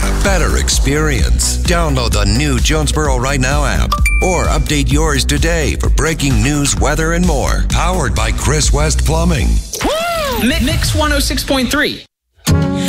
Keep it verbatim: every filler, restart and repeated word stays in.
a better experience. Download the new Jonesboro Right Now app or update yours today for breaking news, weather, and more. Powered by Chris West Plumbing. Mix one oh six point three.